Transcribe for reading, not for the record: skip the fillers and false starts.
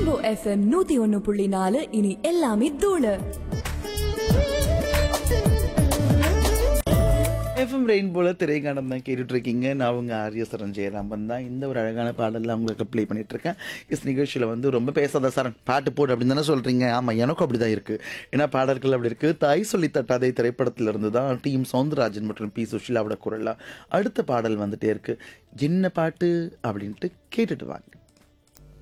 Rainbow FM 101.4 இனி எல்லாமே தூளு. எஃப்எம் ரெயின்போல திரைக்கானம் தான் கேட்டுட்டு இருக்கீங்க. நான் உங்க ஆர்ய சரண் ஜெயராமன் தான். இந்த ஒரு அழகான பாடலில் உங்களுக்கு ப்ளே பண்ணிட்டு இருக்கேன். இஸ் நிகழ்ச்சியில் வந்து ரொம்ப பேசாத சரண் பாட்டு போடு அப்படின்னு தானே சொல்றீங்க. ஆமாம், எனக்கும் அப்படி தான் இருக்கு. ஏன்னா பாடல்கள் அப்படி இருக்கு. தாய் சொல்லி தட்டாதே திரைப்படத்திலிருந்து தான் டீம் சவுந்தரராஜன் மற்றும் பி சுஷிலாவோட குரலா அடுத்த பாடல் வந்துட்டே இருக்கு. என்ன பாட்டு அப்படின்ட்டு கேட்டுட்டு வாங்க.